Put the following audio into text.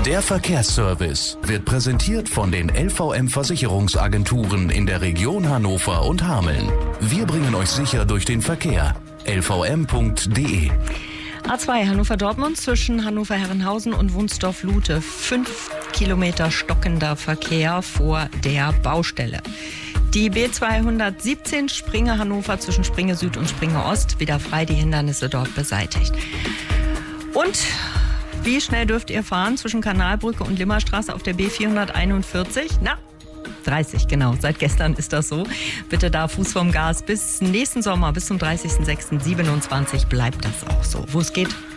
Der Verkehrsservice wird präsentiert von den LVM-Versicherungsagenturen in der Region Hannover und Hameln. Wir bringen euch sicher durch den Verkehr. lvm.de. A2 Hannover-Dortmund zwischen Hannover-Herrenhausen und Wunsdorf-Lute. 5 Kilometer stockender Verkehr vor der Baustelle. Die B217 Springe Hannover zwischen Springe Süd und Springe Ost wieder frei, die Hindernisse dort beseitigt. Und wie schnell dürft ihr fahren zwischen Kanalbrücke und Limmerstraße auf der B441? 30, genau. Seit gestern ist das so. Bitte da Fuß vom Gas. Bis nächsten Sommer, bis zum 30.06.27 bleibt das auch so. Wo es geht,